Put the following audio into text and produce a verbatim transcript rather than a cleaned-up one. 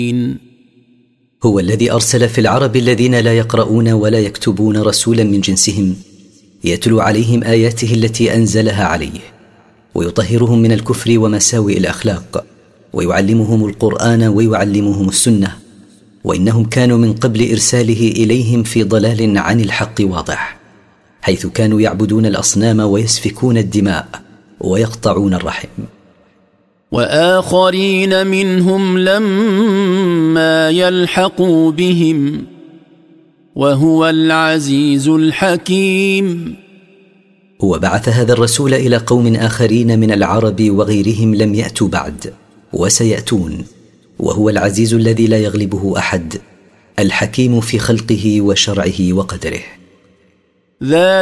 هو الذي أرسل في العرب الذين لا يقرؤون ولا يكتبون رسولا من جنسهم يتلو عليهم آياته التي أنزلها عليه ويطهرهم من الكفر ومساوئ الأخلاق ويعلمهم القرآن ويعلمهم السنة، وإنهم كانوا من قبل إرساله إليهم في ضلال عن الحق واضح، حيث كانوا يعبدون الأصنام ويسفكون الدماء ويقطعون الرحم. وآخرين منهم لما يلحقوا بهم وهو العزيز الحكيم. وبعث هذا الرسول إلى قوم آخرين من العرب وغيرهم لم يأتوا بعد وسيأتون، وهو العزيز الذي لا يغلبه أحد، الحكيم في خلقه وشرعه وقدره.